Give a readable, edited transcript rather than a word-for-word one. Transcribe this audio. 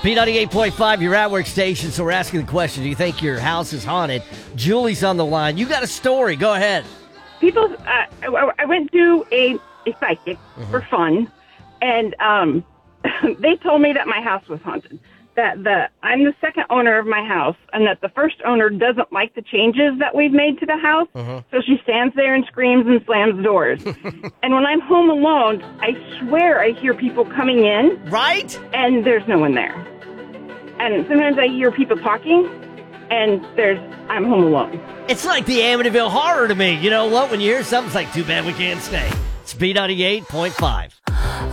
B98.5, your at-work station, so we're asking the question, do you think your house is haunted? Julie's on the line. You got a story. Go ahead. I went to a psychic for fun, and they told me that my house was haunted. That I'm the second owner of my house, and that the first owner doesn't like the changes that we've made to the house, so she stands there and screams and slams doors. And when I'm home alone, I swear I hear people coming in. Right? And there's no one there. And sometimes I hear people talking, and I'm home alone. It's like the Amityville Horror to me. You know what? When you hear something, it's like, too bad we can't stay. It's B98.5.